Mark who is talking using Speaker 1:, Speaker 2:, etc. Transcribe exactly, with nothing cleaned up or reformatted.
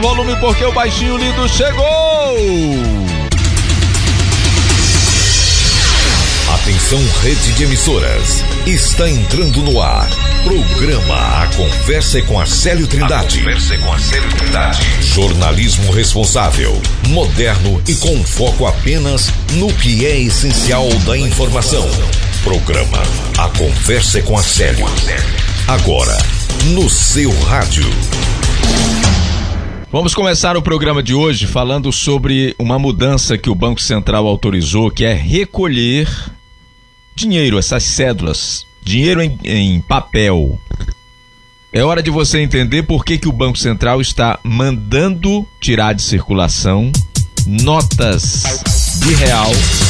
Speaker 1: o volume porque o baixinho lindo chegou!
Speaker 2: Atenção, rede de emissoras. Está entrando no ar. Programa A Conversa é com Arcélio Trindade. A Conversa é com Arcélio Trindade. Jornalismo responsável, moderno e com foco apenas no que é essencial da informação. Programa A Conversa é com Arcélio. Agora, no seu rádio.
Speaker 1: Vamos começar o programa de hoje falando sobre uma mudança que o Banco Central autorizou, que é recolher dinheiro, essas cédulas, dinheiro em, em papel. É hora de você entender por que que o Banco Central está mandando tirar de circulação notas de real